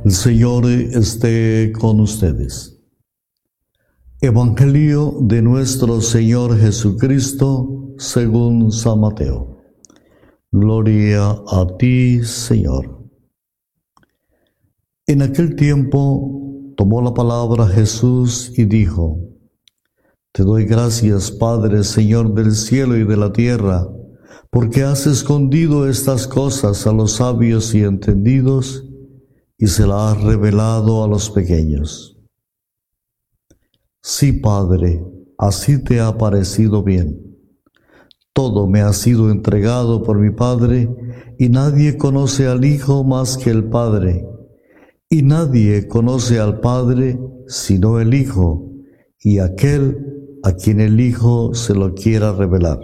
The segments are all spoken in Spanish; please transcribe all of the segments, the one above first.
El Señor esté con ustedes. Evangelio de nuestro Señor Jesucristo según San Mateo. Gloria a ti, Señor. En aquel tiempo tomó la palabra Jesús y dijo: Te doy gracias, Padre, Señor del cielo y de la tierra, porque has escondido estas cosas a los sabios y entendidos y se las has revelado a los pequeños. Sí, Padre, así te ha parecido bien. Todo me ha sido entregado por mi Padre, y nadie conoce al Hijo más que el Padre, y nadie conoce al Padre sino el Hijo, y aquel a quien el Hijo se lo quiera revelar.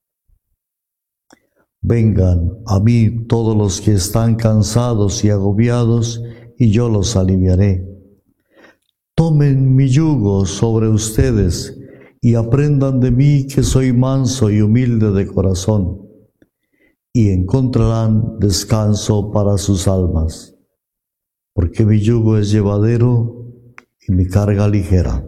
Vengan a mí todos los que están cansados y agobiados, y yo los aliviaré. Tomen mi yugo sobre ustedes y aprendan de mí, que soy manso y humilde de corazón, y encontrarán descanso para sus almas, porque mi yugo es llevadero y mi carga ligera.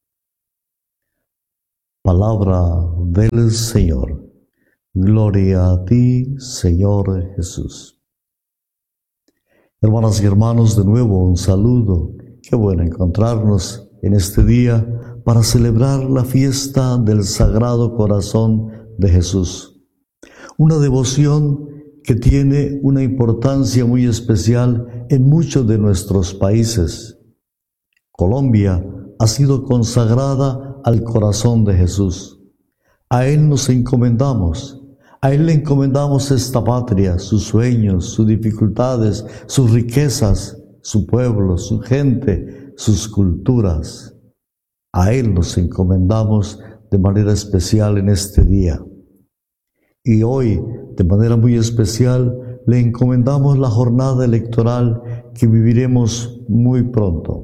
Palabra del Señor. Gloria a ti, Señor Jesús. Hermanas y hermanos, de nuevo un saludo. Qué bueno encontrarnos en este día para celebrar la fiesta del Sagrado Corazón de Jesús. Una devoción que tiene una importancia muy especial en muchos de nuestros países. Colombia ha sido consagrada al corazón de Jesús. A Él nos encomendamos. A Él le encomendamos esta patria, sus sueños, sus dificultades, sus riquezas, su pueblo, su gente, sus culturas. A Él nos encomendamos de manera especial en este día. Y hoy, de manera muy especial, le encomendamos la jornada electoral que viviremos muy pronto.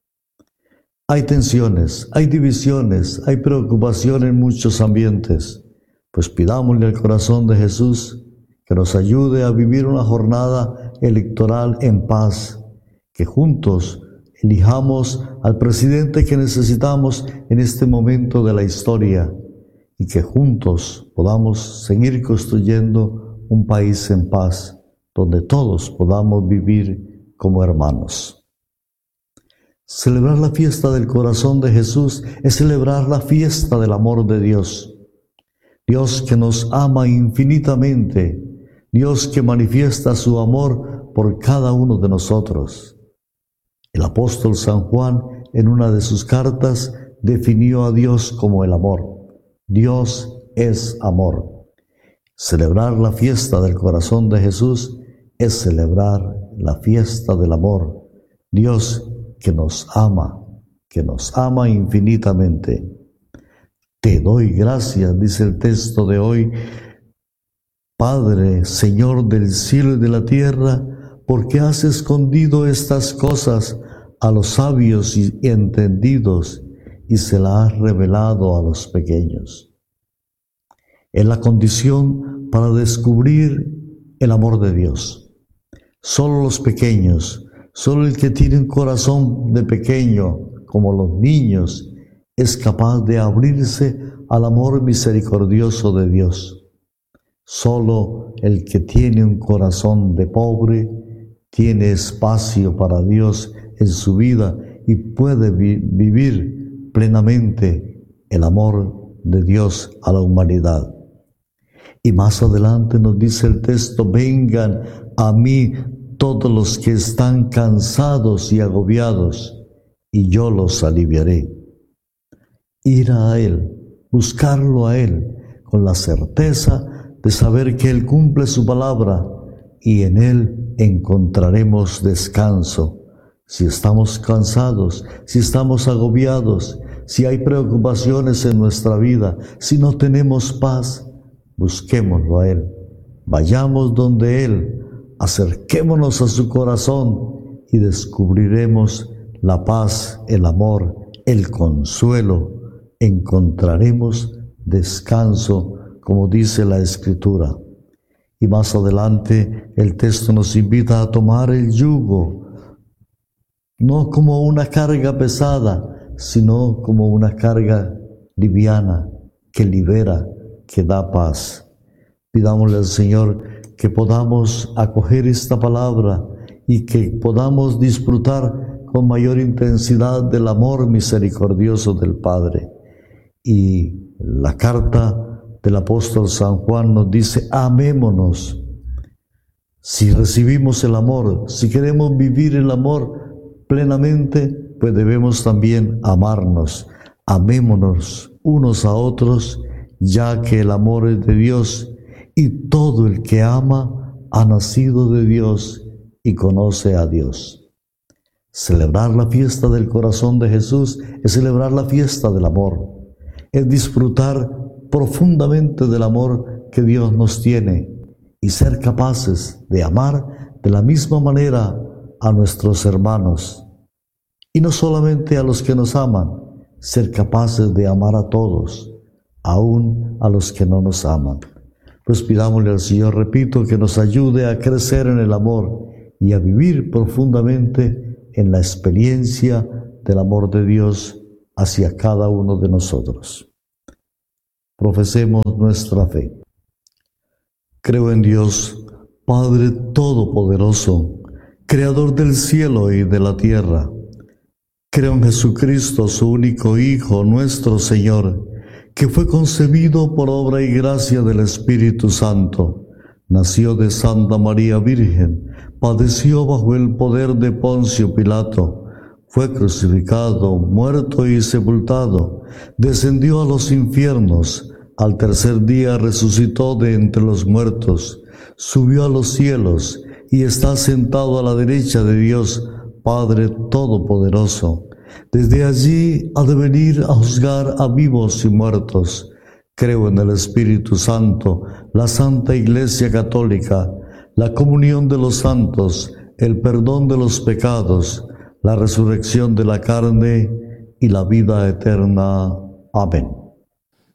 Hay tensiones, hay divisiones, hay preocupación en muchos ambientes. Pues pidámosle al corazón de Jesús que nos ayude a vivir una jornada electoral en paz, que juntos elijamos al presidente que necesitamos en este momento de la historia y que juntos podamos seguir construyendo un país en paz, donde todos podamos vivir como hermanos. Celebrar la fiesta del corazón de Jesús es celebrar la fiesta del amor de Dios. Dios que nos ama infinitamente, Dios que manifiesta su amor por cada uno de nosotros. El apóstol San Juan, en una de sus cartas, definió a Dios como el amor. Dios es amor. Celebrar la fiesta del corazón de Jesús es celebrar la fiesta del amor. Dios que nos ama infinitamente. Te doy gracias, dice el texto de hoy, Padre, Señor del cielo y de la tierra, porque has escondido estas cosas a los sabios y entendidos y se las has revelado a los pequeños. Es la condición para descubrir el amor de Dios. Solo los pequeños, solo el que tiene un corazón de pequeño, como los niños, es capaz de abrirse al amor misericordioso de Dios. Solo el que tiene un corazón de pobre tiene espacio para Dios en su vida y puede vivir plenamente el amor de Dios a la humanidad. Y más adelante nos dice el texto: vengan a mí todos los que están cansados y agobiados, y yo los aliviaré. Ir a Él, buscarlo a Él, con la certeza de saber que Él cumple su palabra y en Él encontraremos descanso. Si estamos cansados, si estamos agobiados, si hay preocupaciones en nuestra vida, si no tenemos paz, busquémoslo a Él. Vayamos donde Él, acerquémonos a su corazón y descubriremos la paz, el amor, el consuelo. Encontraremos descanso, como dice la Escritura. Y más adelante el texto nos invita a tomar el yugo no como una carga pesada, sino como una carga liviana, que libera, que da paz. Pidámosle al Señor que podamos acoger esta palabra y que podamos disfrutar con mayor intensidad del amor misericordioso del Padre. Y la carta del apóstol San Juan nos dice: amémonos. Si recibimos el amor, si queremos vivir el amor plenamente, pues debemos también amarnos. Amémonos unos a otros, ya que el amor es de Dios, y todo el que ama ha nacido de Dios y conoce a Dios. Celebrar la fiesta del corazón de Jesús es celebrar la fiesta del amor, es disfrutar profundamente del amor que Dios nos tiene y ser capaces de amar de la misma manera a nuestros hermanos. Y no solamente a los que nos aman, ser capaces de amar a todos, aún a los que no nos aman. Pues pidámosle al Señor, repito, que nos ayude a crecer en el amor y a vivir profundamente en la experiencia del amor de Dios hacia cada uno de nosotros. Profesemos nuestra fe. Creo en Dios, Padre Todopoderoso, Creador del cielo y de la tierra. Creo en Jesucristo, su único Hijo, nuestro Señor, que fue concebido por obra y gracia del Espíritu Santo. Nació de Santa María Virgen, padeció bajo el poder de Poncio Pilato, fue crucificado, muerto y sepultado, descendió a los infiernos, al tercer día resucitó de entre los muertos, subió a los cielos y está sentado a la derecha de Dios, Padre Todopoderoso. Desde allí ha de venir a juzgar a vivos y muertos. Creo en el Espíritu Santo, la Santa Iglesia Católica, la comunión de los santos, el perdón de los pecados, la resurrección de la carne y la vida eterna. Amén.